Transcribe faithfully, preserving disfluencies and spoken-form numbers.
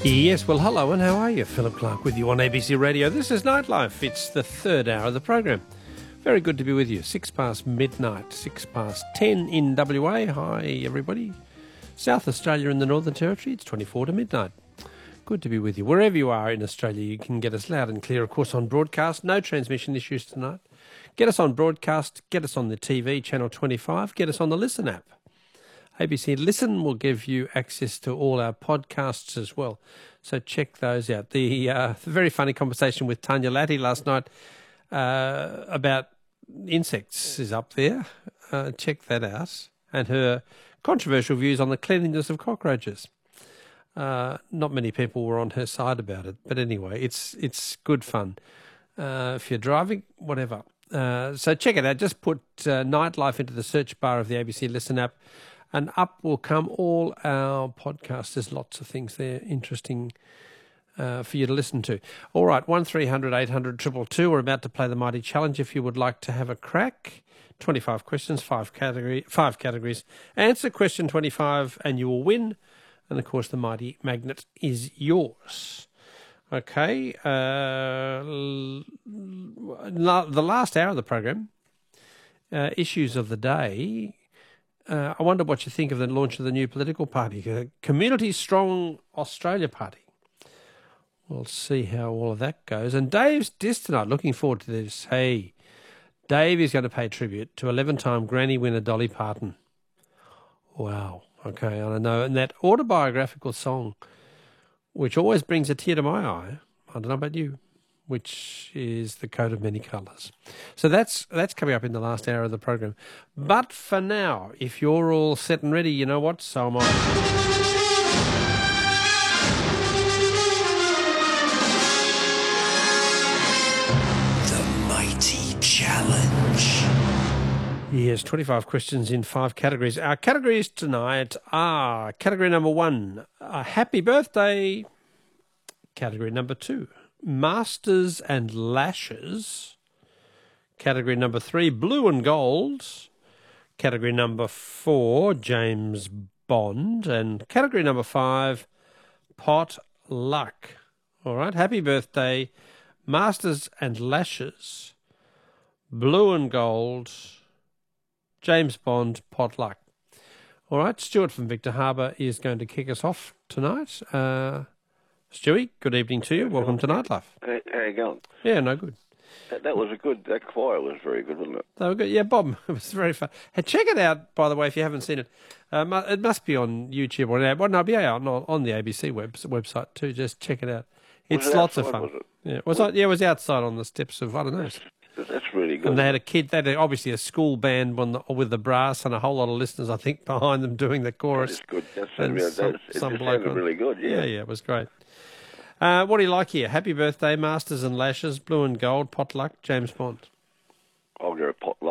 Yes, well, hello and how are you? Philip Clark with you on A B C Radio. This is Nightlife. It's the third hour of the program. Very good to be with you. Six past midnight, six past ten in W A. Hi, everybody. South Australia and the Northern Territory, it's twenty-four to midnight. Good to be with you. Wherever you are in Australia, you can get us loud and clear, of course, on broadcast. No transmission issues tonight. Get us on broadcast. Get us on the T V, Channel twenty-five. Get us on the Listen app. A B C Listen will give you access to all our podcasts as well. So check those out. The, uh, the very funny conversation with Tanya Latty last night uh, about insects is up there. Uh, check that out. And her controversial views on the cleanliness of cockroaches. Uh, not many people were on her side about it. But anyway, it's it's good fun. Uh, if you're driving, whatever. Uh, so check it out. Just put uh, Nightlife into the search bar of the A B C Listen app. And up will come all our podcasts. There's lots of things there interesting uh, for you to listen to. All right, one three hundred eight hundred two two two. We're about to play the Mighty Challenge if you would like to have a crack. twenty-five questions, five, category, five categories. Answer question twenty-five and you will win. And, of course, the Mighty Magnet is yours. Okay. Uh, the last hour of the program, uh, issues of the day. Uh, I wonder what you think of the launch of the new political party, the Community Strong Australia Party. We'll see how all of that goes. And Dave's diss tonight. Looking forward to this. Hey, Dave is going to pay tribute to eleven-time Granny winner Dolly Parton. Wow. Okay, I know. And that autobiographical song, which always brings a tear to my eye, I don't know about you, which is The Coat of Many Colours. So that's that's coming up in the last hour of the program. But for now, if you're all set and ready, you know what? So am I. The Mighty Challenge. Yes, twenty-five questions in five categories. Our categories tonight are category number one, uh, happy birthday. Category number two, Masters and Lashes. Category number three, Blue and Gold. Category number four, James Bond. And category number five, Pot Luck. All right, happy birthday, Masters and Lashes, Blue and Gold, James Bond, Pot Luck. All right, Stuart from Victor Harbour is going to kick us off tonight. Uh... Stewie, good evening to you. Welcome to Nightlife. Hey, how you going? Yeah, no good. That, that was a good, that choir was very good, wasn't it? They were good. Yeah, Bob, it was very fun. Hey, check it out, by the way, if you haven't seen it. Um, it must be on YouTube or well, no, be on, on the A B C web, website too. Just check it out. It's it lots outside, of fun. Was it? Yeah, it was, yeah, it was outside on the steps of, I don't know. That's, that's really good. And they had a kid, they had obviously a school band on the, with the brass and a whole lot of listeners, I think, behind them doing the chorus. That's good. That's, and that's, some, that's, some it bloke sounded on. really good, yeah. Yeah, yeah, it was great. Uh, what do you like here? Happy birthday, Masters and Lashes, Blue and Gold, Pot Luck, James Bond. I'll go pot luck.